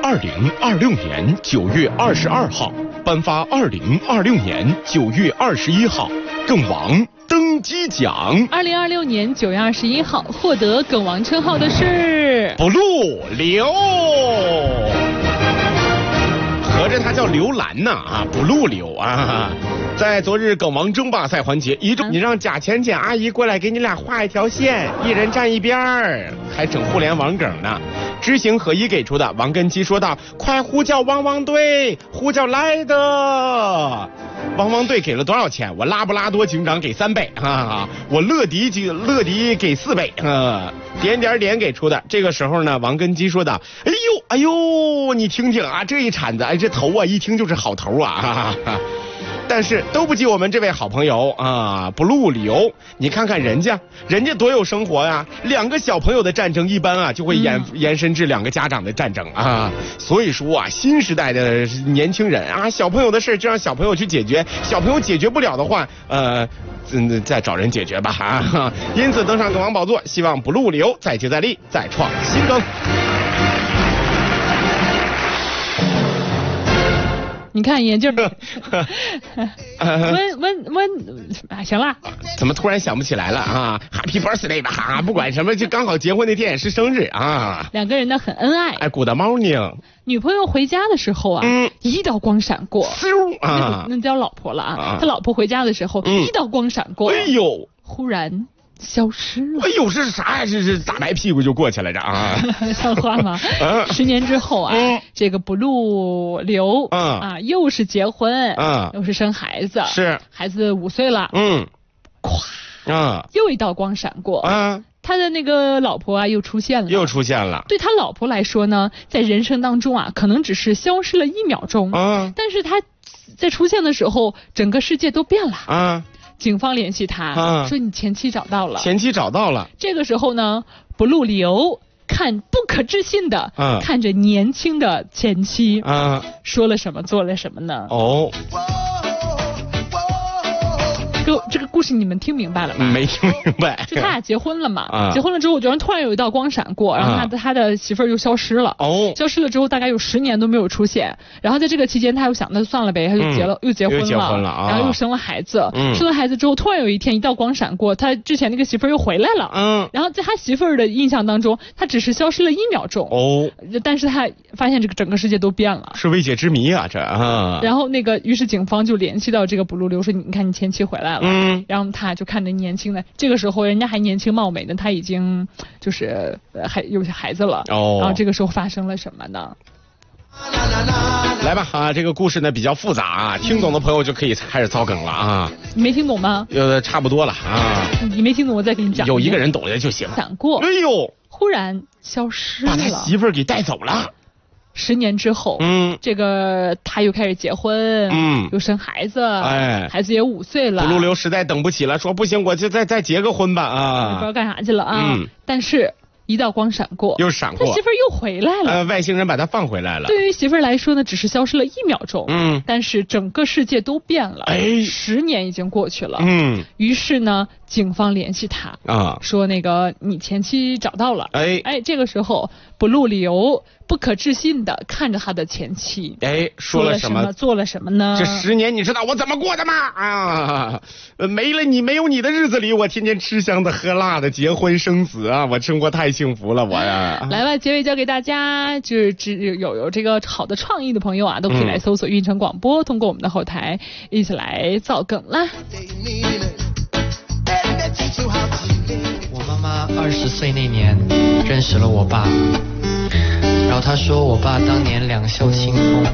2026年9月22号颁发2026年9月21号梗王登基奖。 2026年9月21号获得梗王称号的是不入流。合着他叫刘兰呐不入流啊！在昨日梗王争霸赛环节，你让贾浅浅阿姨过来给你俩画一条线，一人站一边儿，还整互联网梗呢。知行合一给出的，王根基说道：“快呼叫汪汪队，呼叫来的。”汪汪队给了多少钱？我拉布拉多警长给3倍啊，我乐迪给4倍啊，点给出的。这个时候呢，王根基说道：“哎呦，你听听啊，这一铲子，这头啊，一听就是好头啊。”但是都不及我们这位好朋友啊，不入流。你看看人家多有生活呀！2个小朋友的战争一般啊，就会延伸至2个家长的战争啊。所以说啊，新时代的年轻人啊，小朋友的事就让小朋友去解决，小朋友解决不了的话，再找人解决吧啊。因此登上梗王宝座，希望不入流，再接再厉，再创新梗。 你看研究行了， 怎么突然想不起来了啊 ？Happy birthday 吧啊！不管什么，就刚好结婚那天也是生日啊。 2个人呢很恩爱。 哎 ，Good morning。 女朋友回家的时候啊，一道光闪过，那叫老婆了啊。他老婆回家的时候，一道光闪过， 哎呦， 忽然消失了。 哎呦，是啥呀？这大白屁股就过去了这啊？ 像话吗？10年之后啊，这个不入流啊，又是结婚，又是生孩子， 是孩子5岁了，咵又一道光闪过他的那个老婆啊又出现了。对他老婆来说呢，在人生当中啊，可能只是消失了1秒钟但是他在出现的时候，整个世界都变了警方联系他说你前妻找到了。这个时候呢，不入流不可置信的看着年轻的前妻说了什么做了什么呢？这个故事你们听明白了吗？ 没听明白。 就他俩结婚了嘛，结婚了之后，突然有一道光闪过，然后他的媳妇儿又消失了。消失了之后，大概有10年都没有出现。然后在这个期间，他又想，那算了呗，他就又结婚了，然后又生了孩子。生了孩子之后，突然有一天一道光闪过，他之前那个媳妇儿又回来了。然后在他媳妇儿的印象当中，他只是消失了1秒钟。但是他发现这个整个世界都变了， 是未解之谜啊这然后于是警方就联系到这个不入流，说你看你前妻回来了。然后他就看着年轻的，这个时候人家还年轻貌美呢，他已经就是还有孩子了。然后这个时候发生了什么呢？ 来吧这个故事呢比较复杂啊，听懂的朋友就可以开始造梗了啊。 你没听懂吗？ 差不多了啊。 你没听懂，我再给你讲。 有一个人懂的就行。 闪过， 哎呦， 忽然消失了， 把他媳妇儿给带走了。 10年之后，这个他又开始结婚，又生孩子，孩子也5岁了。不入流实在等不起了，说不行，我就再结个婚吧啊！ 不知道干啥去了啊！但是一道光闪过， 又闪过， 他媳妇儿又回来了。 外星人把他放回来了。 对于媳妇儿来说呢，只是消失了1秒钟，但是整个世界都变了。10年已经过去了，于是呢，警方联系他说那个你前妻找到了。这个时候不入流。不可置信的看着他的前妻， 说了什么， 做了什么呢？ 这10年你知道我怎么过的吗？没有你的日子里，我天天吃香的喝辣的，结婚生子啊，我生活太幸福了，我呀。 来吧，结尾交给大家，就是有这个好的创意的朋友啊，都可以来搜索运城广播，通过我们的后台一起来造梗啦。 我妈妈20岁那年认识了我爸。然后他说我爸当年2袖清风，